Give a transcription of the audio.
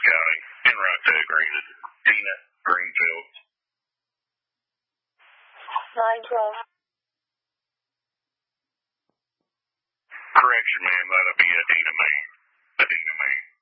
County, en route to agreement. Tina Greenfield. 912. Correction, ma'am. That'll be Adina May. Adina May.